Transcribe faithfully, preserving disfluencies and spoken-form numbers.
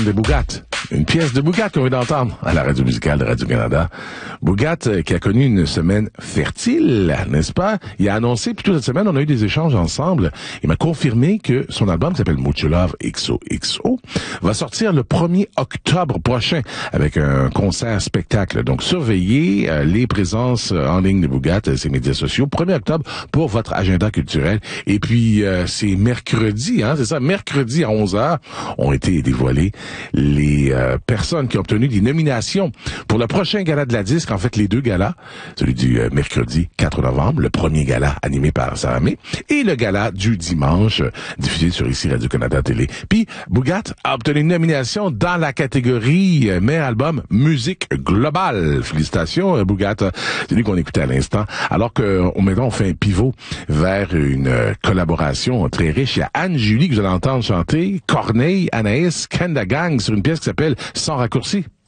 de Bougat. Une pièce de Bougat qu'on vient d'entendre à la radio musicale de Radio-Canada. Bougat euh, qui a connu une semaine fertile, n'est-ce pas? Il a annoncé, plutôt cette semaine, on a eu des échanges ensemble. Il m'a confirmé que son album qui s'appelle Mucho Love X O X O va sortir le premier octobre prochain avec un concert spectacle. Donc surveillez euh, les présences euh, en ligne de Bougat, euh, ses médias sociaux. premier octobre pour votre agenda culturel. Et puis euh, c'est mercredi, hein, c'est ça, mercredi à onze heures ont été dévoilés les euh, personnes qui ont obtenu des nominations pour le prochain gala de la disque. En fait, les deux galas, celui du euh, mercredi quatre novembre, le premier gala animé par Sarah May, et le gala du dimanche, euh, diffusé sur ici Radio-Canada Télé. Puis, Bougat a obtenu une nomination dans la catégorie euh, meilleur album musique globale. Félicitations, euh, Bougat. C'est lui qu'on écoutait à l'instant. Alors que, euh, maintenant, on fait un pivot vers une euh, collaboration très riche. Il y a Anne-Julie que vous allez entendre chanter, Corneille, Anaïs, Kenda Gang sur une pièce qui s'appelle Sans raccourci.